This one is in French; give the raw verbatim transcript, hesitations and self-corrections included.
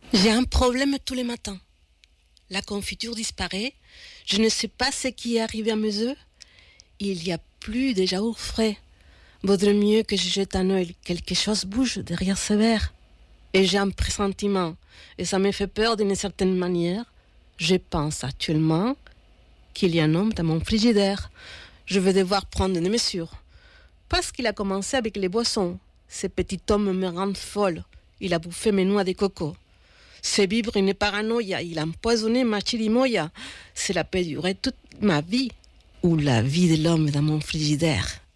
J'ai un problème tous les matins. La confiture disparaît. Je ne sais pas ce qui est arrivé à mes œufs. Il n'y a plus de yaourt frais. Vaudrait mieux que je jette un œil. Quelque chose bouge derrière ce verre. Et j'ai un pressentiment. Et ça me fait peur d'une certaine manière. Je pense actuellement qu'il y a un homme dans mon frigidaire. Je vais devoir prendre des mesures. Parce qu'il a commencé avec les boissons. Ce petit homme me rend folle. Il a bouffé mes noix de coco. C'est vivre une paranoïa. Il a empoisonné ma chirimoya. Cela peut durer toute ma vie. Ou la vie de l'homme dans mon frigidaire.